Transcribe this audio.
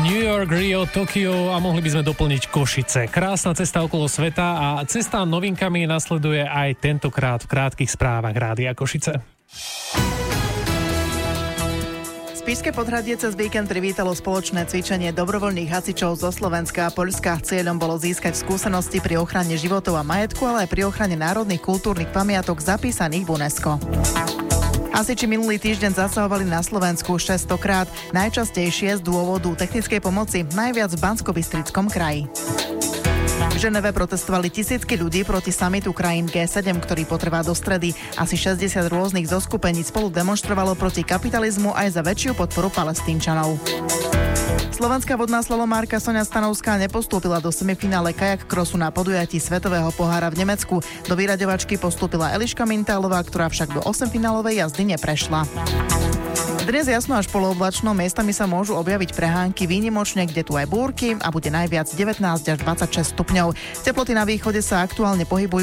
New York, Rio, Tokio a mohli by sme doplniť Košice. Krásna cesta okolo sveta a cesta novinkami nasleduje aj tentokrát v krátkych správach Rádia Košice. Spišské Podhradie cez víkend privítalo spoločné cvičenie dobrovoľných hasičov zo Slovenska a Poľska. Cieľom bolo získať skúsenosti pri ochrane životov a majetku, ale aj pri ochrane národných kultúrnych pamiatok zapísaných v UNESCO. Hasiči minulý týždeň zasahovali na Slovensku 600 krát, najčastejšie z dôvodu technickej pomoci, najviac v Banskobystrickom kraji. V Ženeve protestovali tisícky ľudí proti samitu krajín G7, ktorý potrvá do stredy. Asi 60 rôznych zoskupení spolu demonštrovalo proti kapitalizmu aj za väčšiu podporu Palestínčanov. Slovenská vodná slalomárka Soňa Stanovská nepostúpila do semifinále kajak krosu na podujatí Svetového pohára v Nemecku. Do vyraďovačky postúpila Eliška Mintálová, ktorá však do 8-finálovej jazdy neprešla. Dnes jasno až polooblačno, miestami sa môžu objaviť prehánky, výnimočne, kde tu aj búrky a bude najviac 19 až 26 stupňov. Teploty na východe sa aktuálne pohybujú